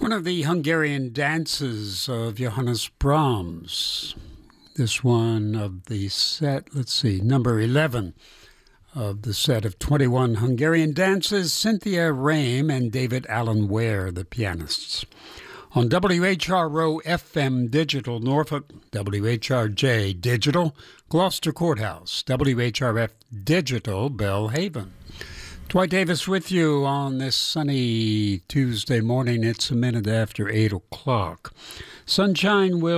One of the Hungarian dances of Johannes Brahms. This one of the set, number 11 of the set of 21 Hungarian dances, Cynthia Rame and David Allen Ware, the pianists. On WHRO FM Digital Norfolk, WHRJ Digital Gloucester Courthouse, WHRF Digital Belhaven. Dwight Davis with you on this sunny Tuesday morning. It's a minute after 8 o'clock. Sunshine will